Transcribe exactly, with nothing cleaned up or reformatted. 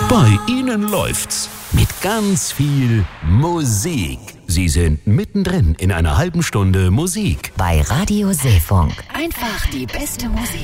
Bei Ihnen läuft's mit ganz viel Musik. Sie sind mittendrin in einer halben Stunde Musik. Bei Radio Seefunk. Einfach die beste Musik.